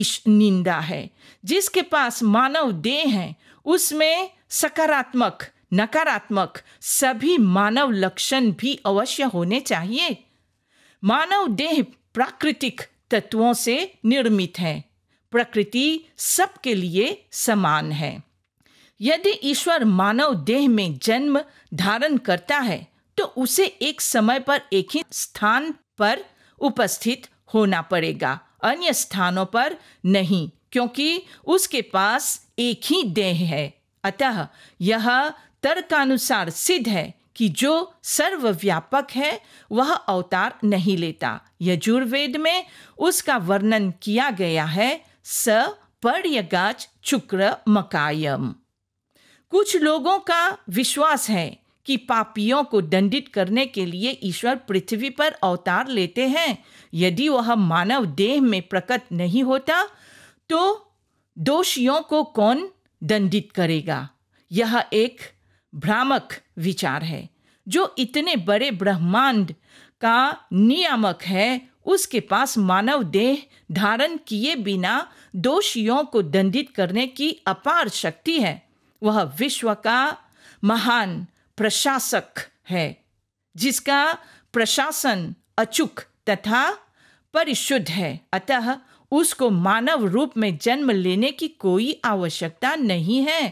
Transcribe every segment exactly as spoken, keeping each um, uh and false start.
निंदा है। जिसके पास मानव देह है उसमें सकारात्मक नकारात्मक सभी मानव लक्षण भी अवश्य होने चाहिए। मानव देह प्राकृतिक तत्वों से निर्मित है। प्रकृति सबके लिए समान है। यदि ईश्वर मानव देह में जन्म धारण करता है तो उसे एक समय पर एक ही स्थान पर उपस्थित होना पड़ेगा, अन्य स्थानों पर नहीं, क्योंकि उसके पास एक ही देह है। अतः यह तर्कानुसार सिद्ध है कि जो सर्वव्यापक है वह अवतार नहीं लेता। यजुर्वेद में उसका वर्णन किया गया है, स पर्यगाच चुक्र मकायम। कुछ लोगों का विश्वास है कि पापियों को दंडित करने के लिए ईश्वर पृथ्वी पर अवतार लेते हैं। यदि वह मानव देह में प्रकट नहीं होता तो दोषियों को कौन दंडित करेगा? यह एक भ्रामक विचार है। जो इतने बड़े ब्रह्मांड का नियामक है उसके पास मानव देह धारण किए बिना दोषियों को दंडित करने की अपार शक्ति है। वह विश्व का महान प्रशासक है जिसका प्रशासन अचूक तथा परिशुद्ध है। अतः उसको मानव रूप में जन्म लेने की कोई आवश्यकता नहीं है।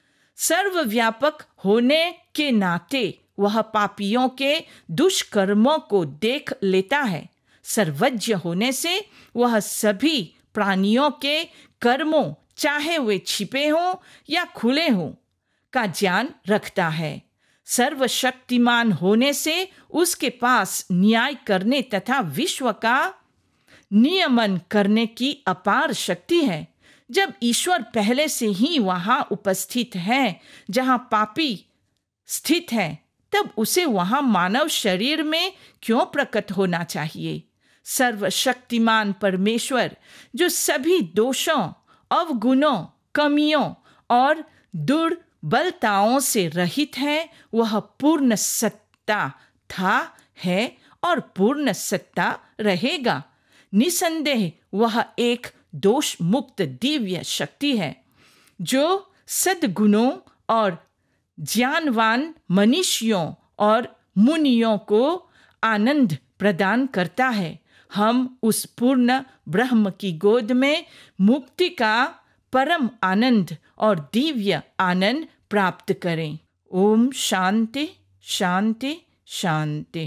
सर्वव्यापक होने के नाते वह पापियों के दुष्कर्मों को देख लेता है। सर्वज्ञ होने से वह सभी प्राणियों के कर्मों, चाहे वे छिपे हों या खुले हों, का ज्ञान रखता है। सर्वशक्तिमान होने से उसके पास न्याय करने तथा विश्व का नियमन करने की अपार शक्ति है। जब ईश्वर पहले से ही वहां उपस्थित है जहां पापी स्थित है, तब उसे वहां मानव शरीर में क्यों प्रकट होना चाहिए? सर्वशक्तिमान परमेश्वर जो सभी दोषों, अवगुणों, कमियों और दुर्बलताओं से रहित है, वह पूर्ण सत्ता था, है और पूर्ण सत्ता रहेगा। निसंदेह वह एक दोष मुक्त दिव्य शक्ति है जो सद्गुणों और ज्ञानवान मनुष्यों और मुनियों को आनंद प्रदान करता है। हम उस पूर्ण ब्रह्म की गोद में मुक्ति का परम आनंद और दिव्य आनंद प्राप्त करें। ओम शांति शांति शांति।